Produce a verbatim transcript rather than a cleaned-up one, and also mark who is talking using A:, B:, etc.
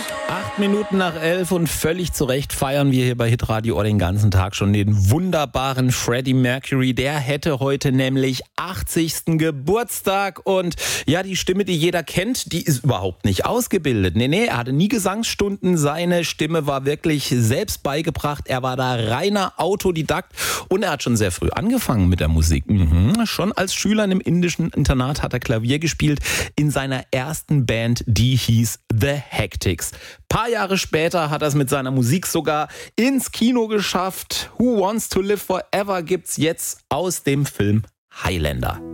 A: Acht Minuten nach elf und völlig zu Recht feiern wir hier bei Hitradio den ganzen Tag schon den wunderbaren Freddie Mercury. Der hätte heute nämlich achtzigsten Geburtstag und ja, die Stimme, die jeder kennt, die ist überhaupt nicht ausgebildet. Nee, nee, er hatte nie Gesangsstunden. Seine Stimme war wirklich selbst beigebracht. Er war da reiner Autodidakt und er hat schon sehr früh angefangen mit der Musik. Mhm. Schon als Schüler in einem indischen Internat hat er Klavier gespielt in seiner ersten Band, die hieß The Hectics. Paar Jahre später hat er es mit seiner Musik sogar ins Kino geschafft. Who Wants to Live Forever gibt's jetzt aus dem Film Highlander.